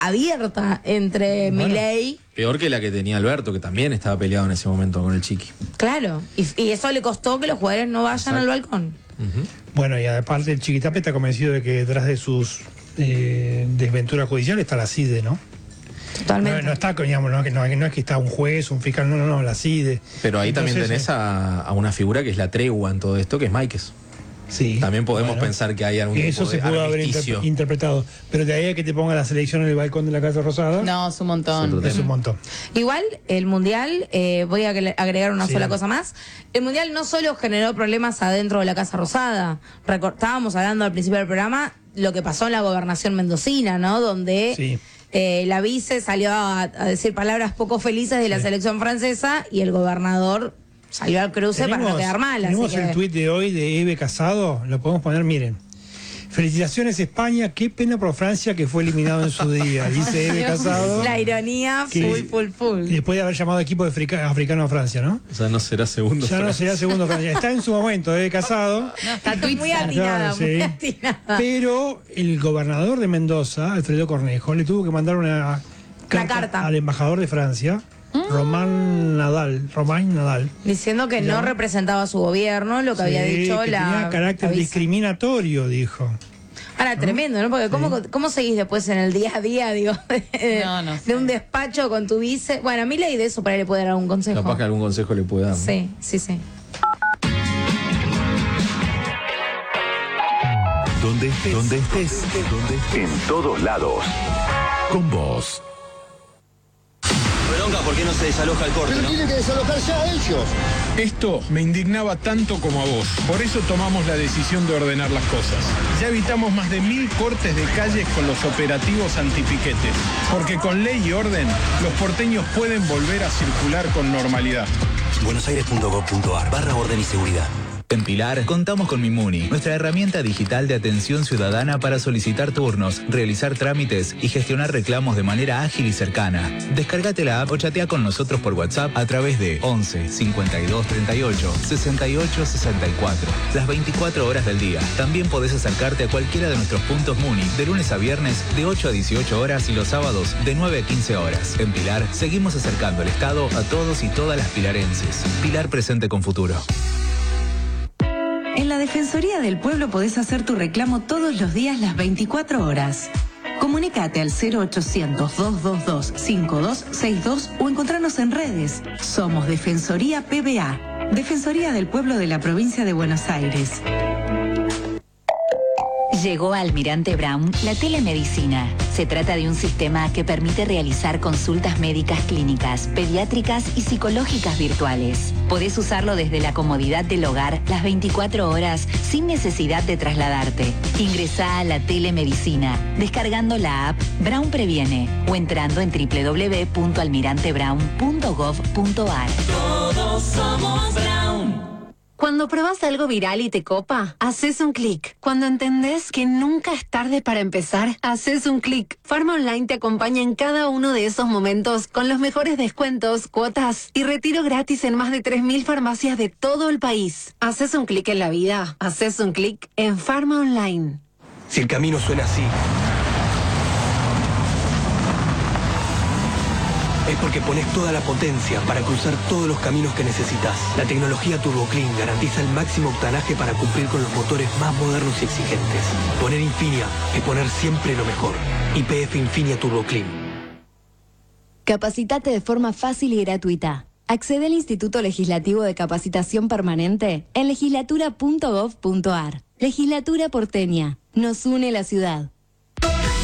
abierta entre Milei. Peor que la que tenía Alberto, que también estaba peleado en ese momento con el Chiqui. Claro, y eso le costó que los jugadores no vayan al balcón. Bueno, y aparte el Chiquitapia está convencido de que detrás de sus desventuras judiciales está la CIDE, ¿no? Totalmente. No está, digamos, no es que está un juez, un fiscal, no, la CIDE. Pero ahí Entonces, también tenés a una figura que es la tregua en todo esto, que es Máiquez. Sí. También podemos pensar que hay algún eso tipo se de pudo haber armisticio. interpretado. Pero de ahí a que te ponga la selección en el balcón de la Casa Rosada. No, es un montón. Es un montón. Igual, el Mundial, voy a agregar una sola cosa más. El Mundial no solo generó problemas adentro de la Casa Rosada. Estábamos hablando al principio del programa lo que pasó en la gobernación mendocina, ¿no? Donde la vice salió a decir palabras poco felices de la selección francesa y el gobernador salió al cruce para no quedar mal. Tenemos el tuit de hoy de Eve Casado, lo podemos poner, miren. Felicitaciones España, qué pena por Francia que fue eliminado en su día, dice Eve Casado. La ironía full. Después de haber llamado equipo africano a Francia, ¿no? O sea, no será segundo. Ya no será segundo Francia. Está en su momento, Eve Casado. No, está muy atinada, muy atinada. Pero el gobernador de Mendoza, Alfredo Cornejo, le tuvo que mandar una carta al embajador de Francia, Romain Nadal, diciendo que no representaba a su gobierno, lo que había dicho que tenía carácter discriminatorio, dijo. Ahora, tremendo, ¿no? Porque ¿cómo seguís después en el día a día, digo, de un despacho con tu vice? Bueno, a Milei de eso para él le puede dar algún consejo. Capaz que algún consejo le puede dar, ¿no? Sí. Donde estés, en todos lados. Con vos. Bronca, ¿por qué no se desaloja el corte? Pero tienen que desalojar ya ellos. Esto me indignaba tanto como a vos. Por eso tomamos la decisión de ordenar las cosas. Ya evitamos más de 1000 cortes de calles con los operativos antipiquetes. Porque con ley y orden, los porteños pueden volver a circular con normalidad. buenosaires.gov.ar/orden y seguridad. En Pilar, contamos con Mimuni, nuestra herramienta digital de atención ciudadana para solicitar turnos, realizar trámites y gestionar reclamos de manera ágil y cercana. Descárgate la app o chatea con nosotros por WhatsApp a través de 11 52 38 68 64. Las 24 horas del día. También podés acercarte a cualquiera de nuestros puntos Muni de lunes a viernes de 8 a 18 horas y los sábados de 9 a 15 horas. En Pilar, seguimos acercando el Estado a todos y todas las pilarenses. Pilar presente con futuro. En la Defensoría del Pueblo podés hacer tu reclamo todos los días las 24 horas. Comunicate al 0800-222-5262 o encontrarnos en redes. Somos Defensoría PBA, Defensoría del Pueblo de la Provincia de Buenos Aires. Llegó a Almirante Brown la telemedicina. Se trata de un sistema que permite realizar consultas médicas clínicas, pediátricas y psicológicas virtuales. Podés usarlo desde la comodidad del hogar las 24 horas sin necesidad de trasladarte. Ingresá a la telemedicina descargando la app Brown Previene o entrando en www.almirantebrown.gov.ar. Todos somos Brown. Cuando probás algo viral y te copa, haces un clic. Cuando entendés que nunca es tarde para empezar, haces un clic. Farma Online te acompaña en cada uno de esos momentos con los mejores descuentos, cuotas y retiro gratis en más de 3.000 farmacias de todo el país. Haces un clic en la vida, haces un clic en Farma Online. Si el camino suena así, es porque pones toda la potencia para cruzar todos los caminos que necesitas. La tecnología Turbo Clean garantiza el máximo octanaje para cumplir con los motores más modernos y exigentes. Poner Infinia es poner siempre lo mejor. YPF Infinia Turbo Clean. Capacitate de forma fácil y gratuita. Accede al Instituto Legislativo de Capacitación Permanente en legislatura.gov.ar. Legislatura porteña. Nos une la ciudad.